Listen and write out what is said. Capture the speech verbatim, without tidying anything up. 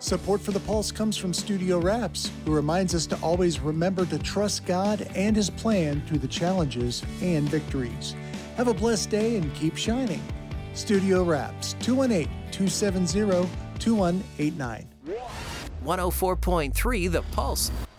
Support for The Pulse comes from Studio Wraps, who reminds us to always remember to trust God and His plan through the challenges and victories. Have a blessed day and keep shining. Studio Wraps, two one eight, two seven zero, two one eight nine. one oh four point three The Pulse.